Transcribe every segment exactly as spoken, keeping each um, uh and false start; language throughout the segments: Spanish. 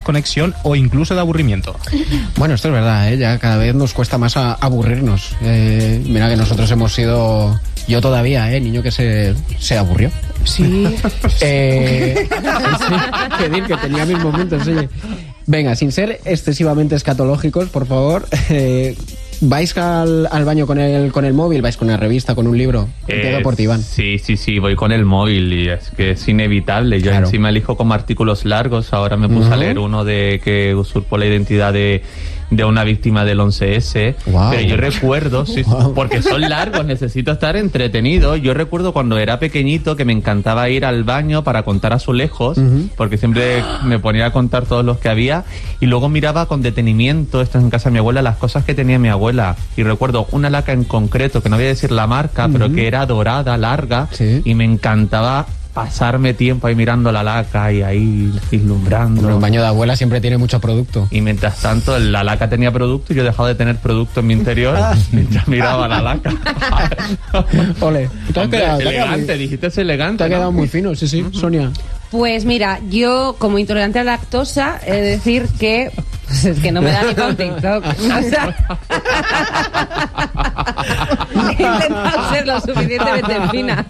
desconexión o incluso de aburrimiento. Bueno, esto es verdad, ¿eh? Ya cada vez nos cuesta más a aburrirnos. Eh, mira que nosotros hemos sido... Yo todavía, ¿eh? Niño que se, se aburrió. Sí. eh, sí, que decir que tenía mis momentos, oye. Venga, sin ser excesivamente escatológicos, por favor, eh, ¿vais al, al baño con el, con el móvil? ¿Vais con una revista, con un libro? Empiezo Eh, por ti, Iván. Sí, sí, sí, voy con el móvil y es que es inevitable. Yo Claro. encima elijo como artículos largos. Ahora me puse Uh-huh. a leer uno de que usurpó la identidad de, de una víctima del once ese. Wow. Pero yo recuerdo, sí, Wow. porque son largos, necesito estar entretenido. Yo recuerdo cuando era pequeñito que me encantaba ir al baño para contar azulejos, Uh-huh. porque siempre me ponía a contar todos los que había y luego miraba con detenimiento, esto es en casa de mi abuela, las cosas que tenía mi abuela. Y recuerdo una laca en concreto, que no voy a decir la marca, Uh-huh. pero que era dorada, larga, Sí. y me encantaba pasarme tiempo ahí mirando la laca y ahí vislumbrando. Hombre, un baño de abuela siempre tiene mucho producto. Y mientras tanto la laca tenía producto y yo dejaba de tener producto en mi interior mientras miraba la laca. Ole. ¿Te has Hombre, quedado, te has quedado elegante, muy- dijiste es elegante, Te ha ¿no? quedado muy fino, sí, sí. Sonia. Pues mira, yo como intolerante a lactosa, he de decir que pues es que no me da ni con TikTok. O sea, he intentado ser lo suficientemente fina.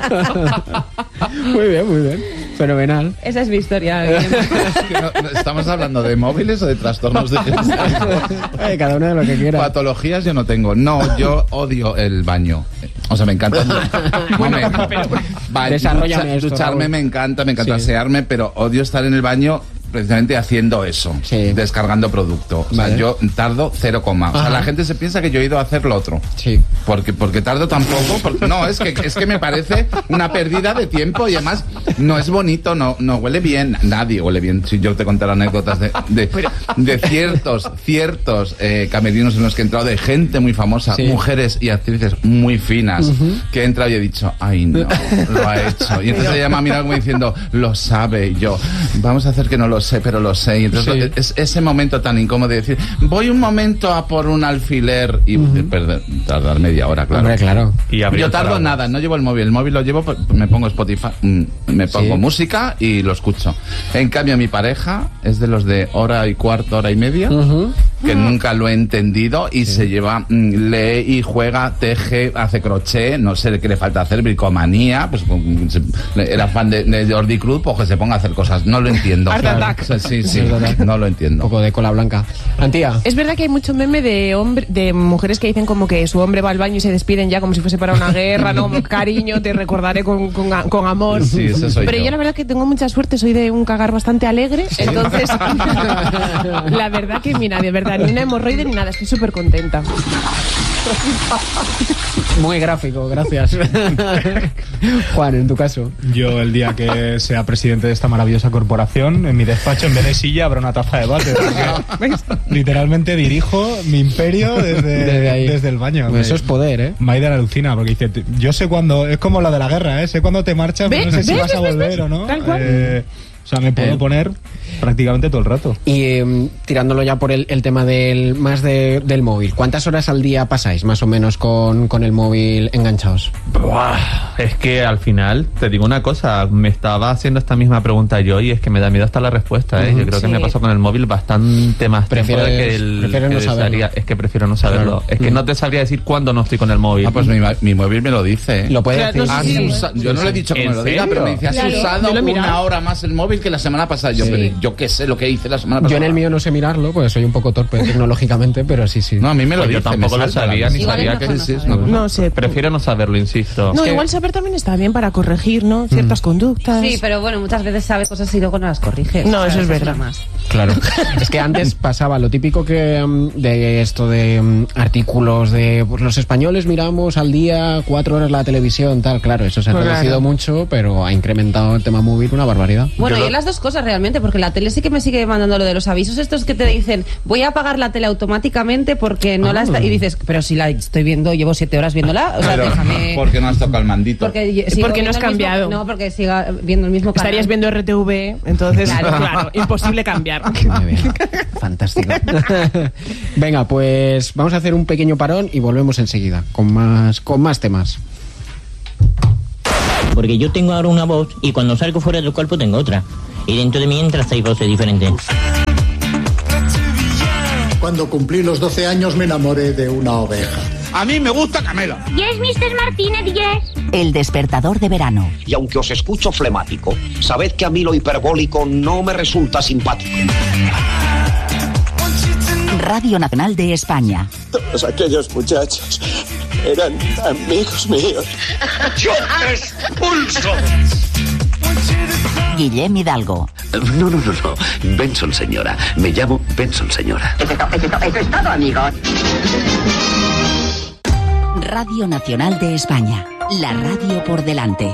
Muy bien, muy bien. Fenomenal. Esa es mi historia. Es que no- no- ¿Estamos hablando de móviles o de trastornos de Eh, cada uno de lo que quiera. Patologías yo no tengo. No, yo odio el baño. O sea, me encanta. No, me- Va, Desarróllame ducha- esto, ducharme Raúl. me encanta, me encanta Sí. asearme, pero odio estar en el baño precisamente haciendo eso, Sí. descargando producto. O sea, Vale. yo tardo cero coma. O sea, Ajá. la gente se piensa que yo he ido a hacer lo otro. Sí. Porque, porque tardo tampoco. Porque, no, es que, es que me parece una pérdida de tiempo y además no es bonito, no, no huele bien. Nadie huele bien. Si yo te contara anécdotas de, de, de ciertos, ciertos eh, camerinos en los que he entrado, de gente muy famosa, Sí. mujeres y actrices muy finas, Uh-huh. que he entrado y he dicho, ay no, lo ha hecho. Y entonces ella me ha mirado como diciendo, lo sabe. Y yo, vamos a hacer que no lo sé, pero lo sé. Y entonces Sí. es ese momento tan incómodo de decir, voy un momento a por un alfiler y perder, tardar media hora, claro. Hombre, claro. Y abrir Yo el tardo paraguas. nada, no llevo el móvil. El móvil lo llevo, pues, me pongo Spotify, mm, me pongo Sí. música y lo escucho. En cambio, mi pareja es de los de hora y cuarto, hora y media, Ujú. que nunca lo he entendido y se lleva, mm, lee y juega, teje, hace crochet, no sé qué le falta hacer, bricomanía, pues mm, se- era fan de, de Jordi Cruz, pues que se ponga a hacer cosas. No lo entiendo. Art Attack. O sea, sí, sí, Es verdad. no lo Un entiendo. poco de cola blanca. Antía. Es verdad que hay mucho meme de hombre, de mujeres que dicen como que su hombre va al baño y se despiden ya como si fuese para una guerra, ¿no? Como, cariño, te recordaré con, con, con amor. Sí, ese soy Pero yo. yo. la verdad que tengo mucha suerte, soy de un cagar bastante alegre, entonces la verdad que mira, de verdad, ni una hemorroide ni nada, estoy súper contenta. Muy gráfico, gracias. Juan, en tu caso. Yo el día que sea presidente de esta maravillosa corporación, en mi despacho en vez de silla habrá una taza de bate. Porque literalmente dirijo mi imperio desde, Desde ahí. desde el baño. Pues eso es poder, ¿eh? Maida la alucina, porque dice, "T- yo sé cuándo, es como la de la guerra, ¿eh? Sé cuándo te marchas, pero no sé ¿Ves? si ¿Ves? vas a ¿Ves? volver ¿Ves? o no. Tal cual. Eh, o sea, me puedo Eh. poner prácticamente todo el rato. Y eh, tirándolo ya por el, el tema del más de- del móvil, ¿cuántas horas al día pasáis más o menos con, con el móvil enganchados? Buah, es que al final, te digo una cosa, me estaba haciendo esta misma pregunta yo y es que me da miedo hasta la respuesta, ¿eh? Ujú. Yo creo que Sí. me pasó con el móvil bastante más tiempo de Prefieres- que el prefieres no que saberlo. desearía. Es que prefiero no saberlo. Claro. Es que Mm. no te sabría decir cuándo no estoy con el móvil. Ah, pues mi, ma- mi móvil me lo dice. ¿eh? Lo puede Claro, decir. no Has Sí, sí. usa- yo no le he dicho que ¿En me lo diga, serio? pero me dice, has Claro, usado yo lo he una mirado. hora más el móvil que la semana pasada. Yo, Sí. pero yo qué sé lo que hice la semana Yo pasada. en el mío no sé mirarlo, porque soy un poco torpe tecnológicamente, pero sí, sí. No, a mí me lo Pues yo dice. tampoco me lo salta la sabía, ni lista. sabía Sí, que- sí, es una cosa. No sé. Prefiero no saberlo, insisto. No, que- igual saber también está bien para corregir, ¿no? Ciertas conductas. Sí, pero bueno, muchas veces sabes cosas y luego no las corriges. No, eso ¿sabes? es verdad. lo más. Claro. Es que antes pasaba lo típico que mm, de esto de mm, artículos de pues los españoles miramos al día cuatro horas la televisión, tal, claro, eso se ha Claro. reducido mucho, pero ha incrementado el tema móvil una barbaridad. Bueno, Yo y lo- en las dos cosas realmente, porque la tele sí que me sigue mandando lo de los avisos estos que te dicen, voy a apagar la tele automáticamente porque no la Ah. está... Y dices, pero si la estoy viendo, llevo siete horas viéndola, o sea, Pero, déjame... ¿por qué no has tocado el mandito? Porque, yo- Es sigo porque no viendo has el mismo- cambiado. No, porque siga viendo el mismo canal. Estarías viendo R T V, entonces, Claro. claro, imposible cambiar. Muy bien. Fantástico. Venga, pues vamos a hacer un pequeño parón y volvemos enseguida con más con más temas. Porque yo tengo ahora una voz y cuando salgo fuera del cuerpo tengo otra. Y dentro de mí entran seis voces diferentes. Cuando cumplí los doce años me enamoré de una oveja. A mí me gusta Camela. Yes, mister Martínez, yes. El despertador de verano. Y aunque os escucho flemático, sabed que a mí lo hiperbólico no me resulta simpático. Radio Nacional de España. Todos aquellos muchachos eran amigos míos. ¡Yo te expulso! Guillem Hidalgo. No, no, no, no. Benson, señora. Me llamo Benson, señora. Eso es todo, eso es todo, eso es todo, amigos. Radio Nacional de España. La radio por delante.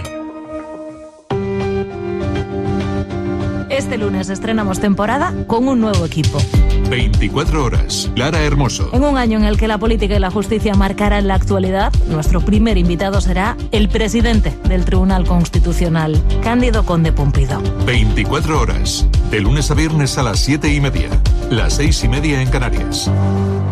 Este lunes estrenamos temporada con un nuevo equipo. veinticuatro horas. Lara Hermoso. En un año en el que la política y la justicia marcarán la actualidad, nuestro primer invitado será el presidente del Tribunal Constitucional, Cándido Conde Pumpido. veinticuatro horas. De lunes a viernes a las siete y media. Las seis y media en Canarias.